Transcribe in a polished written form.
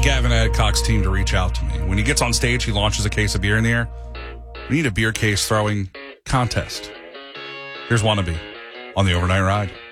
need Gavin Adcock's team to reach out to me. When he gets on stage, he launches a case of beer in the air. We need a beer case throwing contest. Here's Wannabe on the Overnight Ride.